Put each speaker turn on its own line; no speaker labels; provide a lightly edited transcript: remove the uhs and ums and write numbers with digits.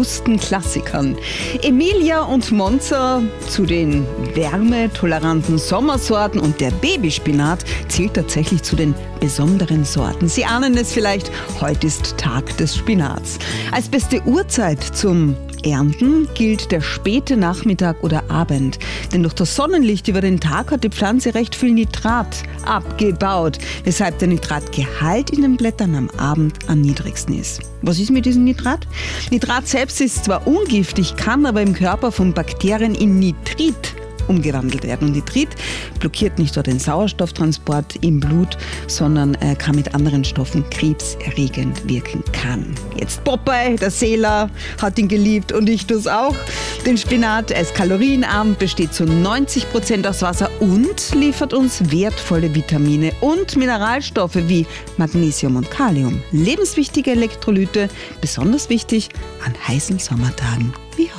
robusten Klassikern. Emilia und Monza zu den wärmetoleranten Sommersorten und der Babyspinat zählt tatsächlich zu den besonderen Sorten. Sie ahnen es vielleicht, heute ist Tag des Spinats. Als beste Uhrzeit zum Ernten gilt der späte Nachmittag oder Abend. Denn durch das Sonnenlicht über den Tag hat die Pflanze recht viel Nitrat abgebaut, weshalb der Nitratgehalt in den Blättern am Abend am niedrigsten ist. Was ist mit diesem Nitrat? Nitrat selbst ist zwar ungiftig, kann aber im Körper von Bakterien in Nitrit umgewandelt werden. Und Nitrit blockiert nicht nur den Sauerstofftransport im Blut, sondern kann mit anderen Stoffen krebserregend wirken kann. Jetzt Popeye, der Seeler, hat ihn geliebt und ich tue es auch. Den Spinat, er ist kalorienarm, besteht zu 90% aus Wasser und liefert uns wertvolle Vitamine und Mineralstoffe wie Magnesium und Kalium. Lebenswichtige Elektrolyte, besonders wichtig an heißen Sommertagen wie heute.